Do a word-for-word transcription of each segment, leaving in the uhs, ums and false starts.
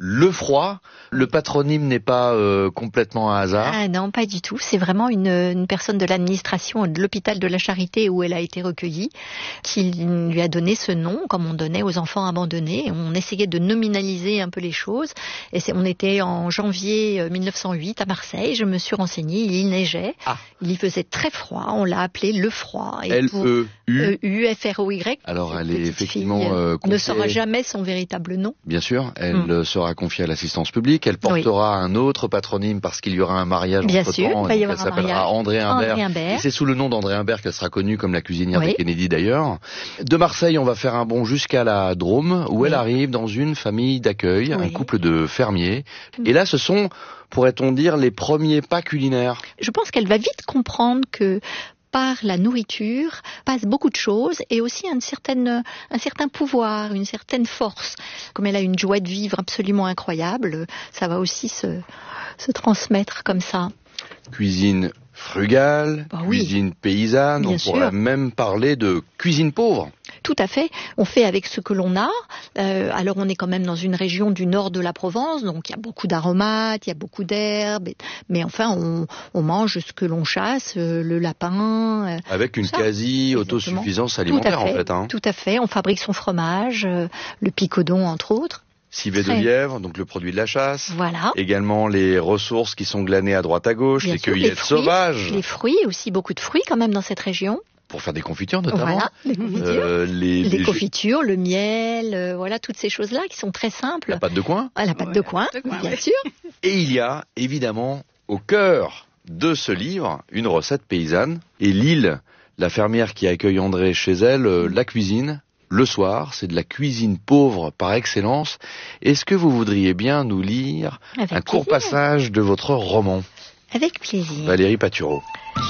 le froid. Le patronyme n'est pas euh, complètement un hasard. Ah non, pas du tout. C'est vraiment une, une personne de l'administration de l'hôpital de la Charité où elle a été recueillie qui lui a donné ce nom, comme on donnait aux enfants abandonnés. On essayait de nominaliser un peu les choses. Et c'est, on était en janvier mille neuf cent huit à Marseille. Je me suis renseignée. Il neigeait. Ah. Il y faisait très froid. On l'a appelé le froid. L E U U F R O Y. Alors elle est effectivement fille, euh, confiée... ne saura jamais son véritable nom. Bien sûr, elle mm. sera confiée à l'assistance publique. Elle portera oui. un autre patronyme parce qu'il y aura un mariage Bien entre sûr, temps. il va y Elle s'appellera André Humbert. Et c'est sous le nom d'André Humbert qu'elle sera connue comme la cuisinière oui. de Kennedy d'ailleurs. De Marseille, on va faire un bond jusqu'à la Drôme où oui. elle arrive dans une famille d'accueil, oui. un couple de fermiers. Mm. Et là, ce sont, pourrait-on dire, les premiers pas culinaires. Je pense qu'elle va vite comprendre que par la nourriture passe beaucoup de choses et aussi une certaine, un certain pouvoir, une certaine force. Comme elle a une joie de vivre absolument incroyable, ça va aussi se, se transmettre comme ça. Cuisine frugale, bah oui. cuisine paysanne, Bien on sûr. pourrait même parler de cuisine pauvre. Tout à fait. On fait avec ce que l'on a. Euh, alors on est quand même dans une région du nord de la Provence, donc il y a beaucoup d'aromates, il y a beaucoup d'herbes, mais enfin on, on mange ce que l'on chasse, euh, le lapin. Euh, avec une quasi-autosuffisance alimentaire fait, en fait. Hein. Tout à fait. On fabrique son fromage, euh, le picodon entre autres. Civet de lièvre, donc le produit de la chasse. Voilà. Également les ressources qui sont glanées à droite à gauche, Bien les sûr, cueillettes les fruits, sauvages. Les fruits, aussi beaucoup de fruits quand même dans cette région. Pour faire des confitures notamment. Voilà, les confitures. Euh, les, les, les confitures, le miel, euh, voilà toutes ces choses-là qui sont très simples. La pâte de coin. Ah, la pâte ouais, de coin, de coin bien ouais. sûr. Et il y a évidemment au cœur de ce livre une recette paysanne. Et Lille, la fermière qui accueille André chez elle, euh, la cuisine. Le soir, c'est de la cuisine pauvre par excellence. Est-ce que vous voudriez bien nous lire Avec un plaisir. court passage de votre roman ? Avec plaisir. Valérie Patureau.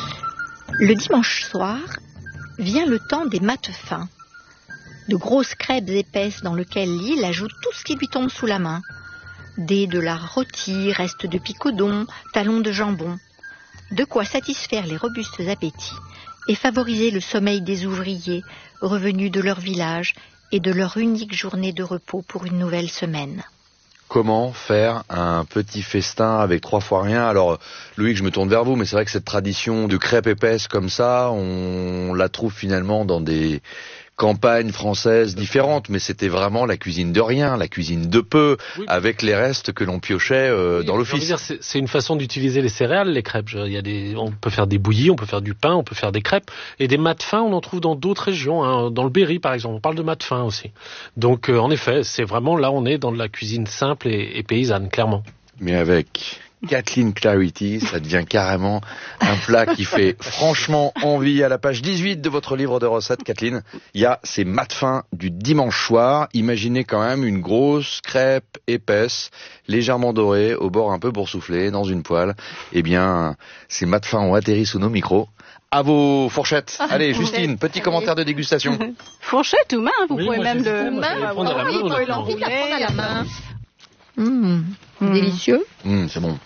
Le dimanche soir vient le temps des mates fins, de grosses crêpes épaisses dans lesquelles Lille ajoute tout ce qui lui tombe sous la main. Dés de lard rôti, restes de picodon, talons de jambon. De quoi satisfaire les robustes appétits et favoriser le sommeil des ouvriers revenus de leur village et de leur unique journée de repos pour une nouvelle semaine. Comment faire un petit festin avec trois fois rien ? Alors, Loïc, je me tourne vers vous, mais c'est vrai que cette tradition de crêpes épaisses comme ça, on la trouve finalement dans des campagnes françaises différentes, mais c'était vraiment la cuisine de rien, la cuisine de peu, oui. avec les restes que l'on piochait euh, oui, dans l'office. Dire, c'est, c'est une façon d'utiliser les céréales, les crêpes. Il y a des, on peut faire des bouillies, on peut faire du pain, on peut faire des crêpes, et des mates fins, on en trouve dans d'autres régions, hein, dans le Berry par exemple, on parle de mates fins aussi. Donc euh, en effet, c'est vraiment là, on est dans de la cuisine simple et, et paysanne, clairement. Mais avec Kathleen Clarity, ça devient carrément un plat qui fait franchement envie. À la page dix-huit de votre livre de recettes, Kathleen, il y a ces mates fins du dimanche soir. Imaginez quand même une grosse crêpe épaisse, légèrement dorée, au bord un peu boursouflé, dans une poêle. Eh bien, ces mates fins ont atterri sous nos micros. À vos fourchettes. Ah, Allez, Justine, petit commentaire de dégustation. Fourchette ou main, vous oui, pouvez même le... main, prendre à la main, vous pouvez l'enrouler à la main. Mmh, mmh. Délicieux. Mmh, c'est bon.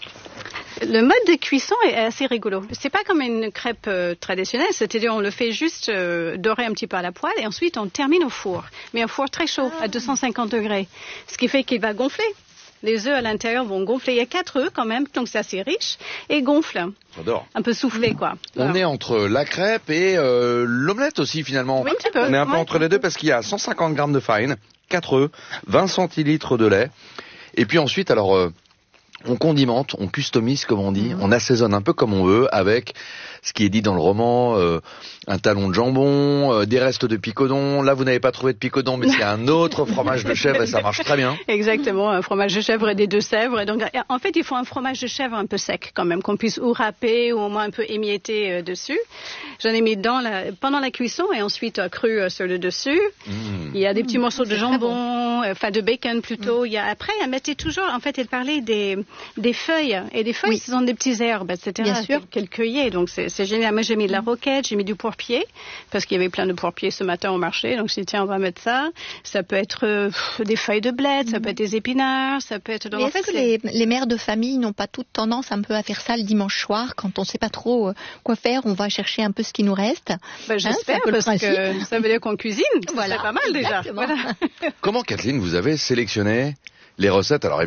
Le mode de cuisson est assez rigolo. C'est pas comme une crêpe euh, traditionnelle, c'est-à-dire on le fait juste euh, dorer un petit peu à la poêle et ensuite on termine au four. Mais un four très chaud, à deux cent cinquante degrés. Ce qui fait qu'il va gonfler. Les œufs à l'intérieur vont gonfler. Il y a quatre œufs quand même, donc c'est assez riche. Et gonfle. J'adore. Un peu soufflé, quoi. On voilà. est entre la crêpe et euh, l'omelette aussi, finalement. Oui, un petit peu. On est un peu ouais. entre les deux parce qu'il y a cent cinquante grammes de farine, quatre œufs, vingt centilitres de lait. Et puis ensuite, alors, euh, on condimente, on customise, comme on dit, mmh. on assaisonne un peu comme on veut, avec ce qui est dit dans le roman, euh, un talon de jambon, euh, des restes de picodon. Là, vous n'avez pas trouvé de picodon, mais c'est un autre fromage de chèvre et ça marche très bien. Exactement, un fromage de chèvre et des deux sèvres. Et donc, en fait, il faut un fromage de chèvre un peu sec, quand même, qu'on puisse ou râper ou au moins un peu émietter euh, dessus. J'en ai mis dans la, pendant la cuisson et ensuite euh, cru euh, sur le dessus. Mmh. Il y a des petits mmh, morceaux de jambon, enfin bon. euh, de bacon plutôt. Mmh. Il y a, après, elle mettait toujours, en fait, elle parlait des, des feuilles. Et des feuilles, oui. ce sont des petites herbes, et cetera. Bien sûr. Qu'elle cueillait, donc c'est, c'est génial. Moi, j'ai mis de la roquette, j'ai mis du pourpier, parce qu'il y avait plein de pourpier ce matin au marché. Donc, j'ai dit, tiens, on va mettre ça. Ça peut être euh, des feuilles de bled, mmh. ça peut être des épinards, ça peut être... Donc, en fait, est-ce que les, les mères de famille n'ont pas toute tendance un peu à faire ça le dimanche soir, quand on ne sait pas trop quoi faire, on va chercher un peu ce qui nous reste? Ben, j'espère, hein, parce que ça veut dire qu'on cuisine. Voilà. C'est pas mal déjà. Voilà. Comment, Kathleen, vous avez sélectionné les recettes? Alors,